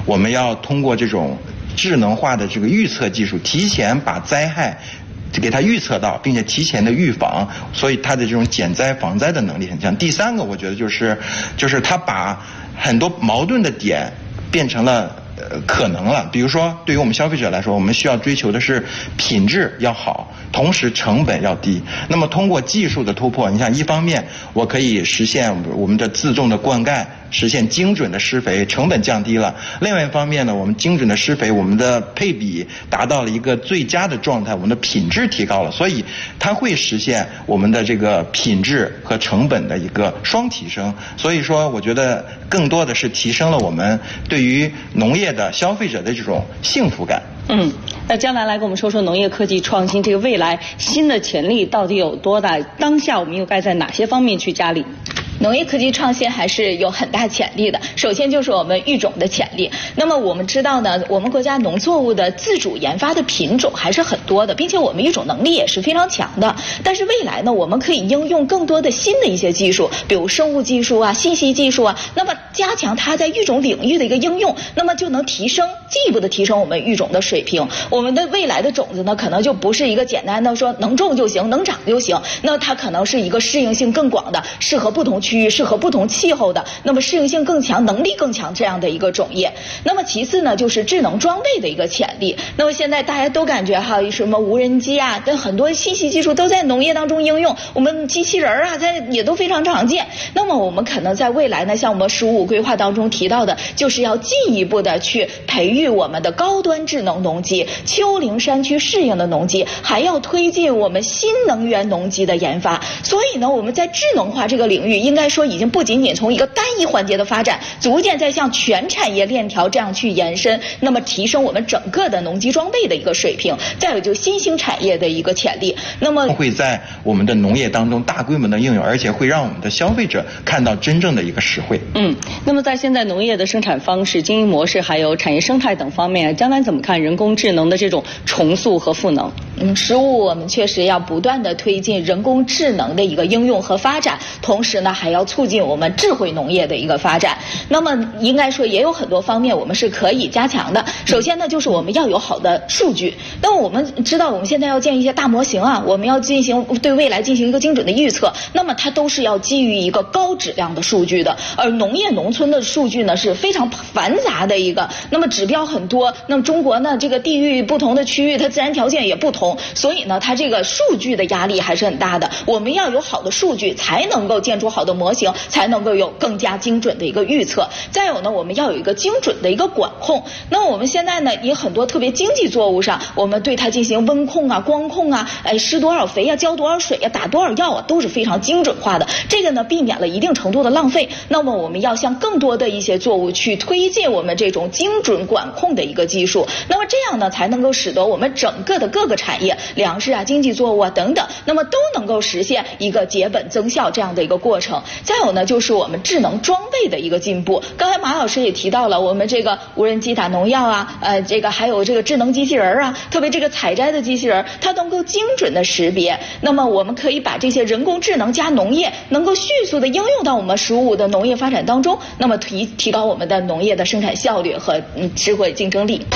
我们要通过这种智能化的这个预测技术，提前把灾害给它预测到，并且提前的预防，所以它的这种减灾防灾的能力很强。第三个，我觉得就是它把很多矛盾的点变成了可能了。比如说，对于我们消费者来说，我们需要追求的是品质要好，同时成本要低。那么通过技术的突破，你像一方面我可以实现我们的自动的灌溉，实现精准的施肥，成本降低了；另外一方面呢，我们精准的施肥，我们的配比达到了一个最佳的状态，我们的品质提高了，所以它会实现我们的这个品质和成本的一个双提升。所以说，我觉得更多的是提升了我们对于农业的消费者的这种幸福感。 那将来跟我们说说农业科技创新这个未来新的潜力到底有多大？当下我们又该在哪些方面去加力？ 农业科技创新还是有很大潜力的。首先就是我们育种的潜力。那么我们知道呢，我们国家农作物的自主研发的品种还是很多的，并且我们育种能力也是非常强的。但是未来呢，我们可以应用更多的新的一些技术，比如生物技术啊、信息技术啊，那么加强它在育种领域的一个应用，那么就能进一步的提升我们育种的水平。我们的未来的种子呢，可能就不是一个简单的说能种就行、能长就行，那它可能是一个适应性更广的，适合不同区域、适合不同气候的，那么适应性更强、能力更强这样的一个种业。那么其次呢，就是智能装备的一个潜力。那么现在大家都感觉什么无人机啊，跟很多信息技术都在农业当中应用，我们机器人啊，也都非常常见。那么我们可能在未来呢，像我们15规划当中提到的，就是要进一步的去培育我们的高端智能农机、丘陵山区适应的农机，还要推进我们新能源农机的研发。所以呢，我们在智能化这个领域，应该说已经不仅仅从一个单一环节的发展，逐渐在向全产业链条这样去延伸，那么提升我们整个的农机装备的一个水平。再有就是新兴产业的一个潜力，那么会在我们的农业当中大规模的应用，而且会让我们的消费者看到真正的一个实惠。 那么在现在农业的生产方式、经营模式还有产业生态等方面，将来怎么看人工智能的这种重塑和赋能 ？15我们确实要不断的推进人工智能的一个应用和发展，同时呢还要促进我们智慧农业的一个发展。那么应该说也有很多方面我们是可以加强的。首先呢，就是我们要有好的数据。那么我们知道我们现在要建一些大模型啊，我们要对未来进行一个精准的预测，那么它都是要基于一个高质量的数据的。而农业农村的数据呢是非常繁杂的一个，那么指标很多，那么中国呢这个地域不同的区域它自然条件也不同，所以呢它这个数据的压力还是很大的。我们要有好的数据，才能够建出好的模型，才能够有更加精准的一个预测。再有呢，我们要有一个精准的一个管控。那么我们现在呢也很多特别经济作物上，我们对它进行温控啊、光控啊，施多少肥啊、浇多少水啊、打多少药啊，都是非常精准化的。这个呢避免了一定程度的浪费。那么我们要向更多的一些作物去推进我们这种精准管控的一个技术。那么这样呢才能够使得我们整个的各个产业，粮食啊、经济作物啊等等，那么都能够实现一个节本增效这样的一个过程。再有呢就是我们智能装备的一个进步。刚才马老师也提到了我们这个无人机打农药啊，这个还有这个智能机器人啊，特别这个采摘的机器人，它能够精准的识别。那么我们可以把这些人工智能加农业能够迅速的应用到我们15的农业发展当中，那么提高我们的农业的生产效率和智慧竞争力。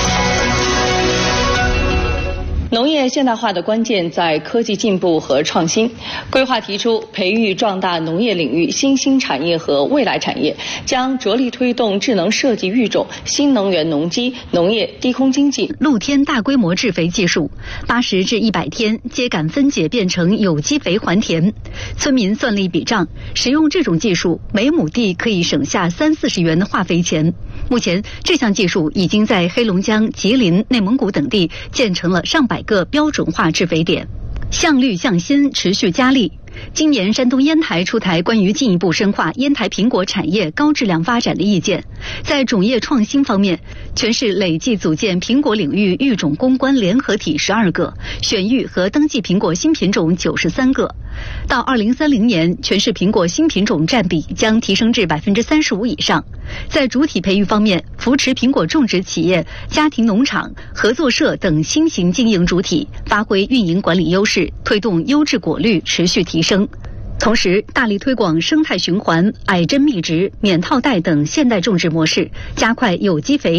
农业现代化的关键在科技进步和创新。规划提出培育壮大农业领域新兴产业和未来产业，将着力推动智能设计育种、新能源农机、农业低空经济、 露天大规模制肥技术，80至100天秸秆分解变成有机肥还田。村民算了一笔账，使用这种技术，每亩地可以省下30-40元的化肥钱。目前，这项技术已经在黑龙江、吉林、内蒙古等地建成了上百个标准化制肥点。向绿向新持续加力。今年山东烟台出台关于进一步深化烟台苹果产业高质量发展的意见。在种业创新方面，全市累计组建苹果领域育种攻关联合体12个，选育和登记苹果新品种93个。到2030年，全市苹果新品种占比将提升至35%以上。在主体培育方面，扶持苹果种植企业、家庭农场、合作社等新型经营主体，发挥运营管理优势，推动优质果率持续提升。同时，大力推广生态循环、矮针密植、免套袋等现代种植模式，加快有机肥